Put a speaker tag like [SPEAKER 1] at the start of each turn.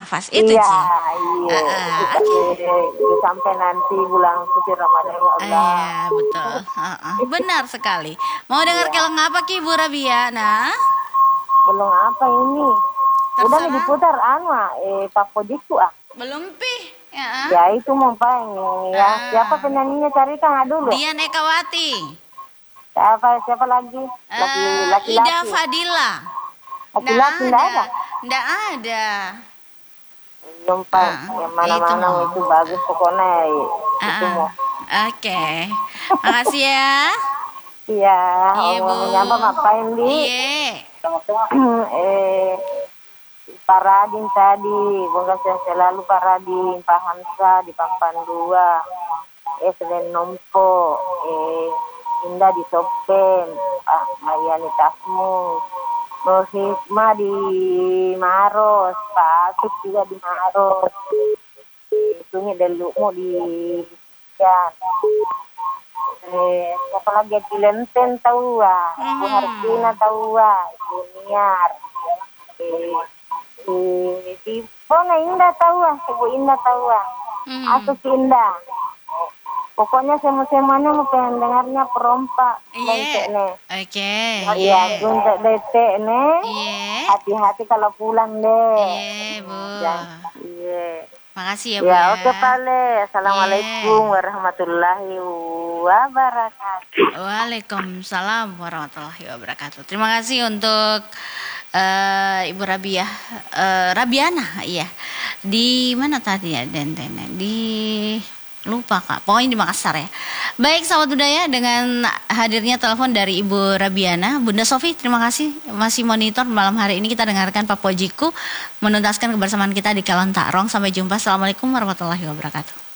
[SPEAKER 1] nafas itu
[SPEAKER 2] Iya,
[SPEAKER 1] Ci.
[SPEAKER 2] iya. Sampai nanti bulan suci Ramadan ya Allah.
[SPEAKER 1] Iya betul. Benar sekali. Mau dengar
[SPEAKER 2] Iya.
[SPEAKER 1] keleng apa Ki Ibu Rabiana?
[SPEAKER 2] Belum apa ini? Udah nih
[SPEAKER 1] Terserah.
[SPEAKER 2] diputar Pak Pojiku
[SPEAKER 1] Belum Pi. Ya.
[SPEAKER 2] Ya itu mau ini ya. Siapa penyanyinya cari kan dulu.
[SPEAKER 1] Dian Ekawati.
[SPEAKER 2] Siapa lagi? Laki-laki.
[SPEAKER 1] Ida Fadila.
[SPEAKER 2] Laki-laki enggak ada.
[SPEAKER 1] Nggak ada.
[SPEAKER 2] Belum yang mana-mana itu bagus pokoknya itu mau.
[SPEAKER 1] Oke. Makasih ya.
[SPEAKER 2] Iya,
[SPEAKER 1] Iya Bu.
[SPEAKER 2] nyapa ngapain di?
[SPEAKER 1] Iya.
[SPEAKER 2] Pak Radin tadi, semoga sehat selalu Pak Radin, Pak Hamsa di Pampan 2, Selen Nompo, Indah di Sopen, Pak Mariani Tasmu, Nur Hikmah di Maros, Pak Atuk juga di Maros, Sunyi Delukmu di Yan. Siapa lagi Cilenten tahu Bu Hartina tahu Ibu Niar, di Pona Indah tahu Ibu Indah tahu Aku si Indah. Pokoknya semuanya mau pengen dengarnya perompak.
[SPEAKER 1] Iya. Oke.
[SPEAKER 2] Iya, untuk detek nih.
[SPEAKER 1] Iya.
[SPEAKER 2] Hati-hati kalau pulang deh.
[SPEAKER 1] Iya Bu.
[SPEAKER 2] Iya.
[SPEAKER 1] Makasih ya Bu.
[SPEAKER 2] Ya oke Pale. Assalamualaikum warahmatullahi wabarakatuh.
[SPEAKER 1] Waalaikumsalam warahmatullahi wabarakatuh. Terima kasih untuk Ibu Rabiana, iya. Di mana tadi ya di lupa Kak. Pokoknya di Makassar ya. Baik sahabat budaya, dengan hadirnya telepon dari Ibu Rabiana, Bunda Sofi, terima kasih masih monitor malam hari ini. Kita dengarkan Pak Pojiku menuntaskan kebersamaan kita di Kalon Takrong. Sampai jumpa. Assalamualaikum warahmatullahi wabarakatuh.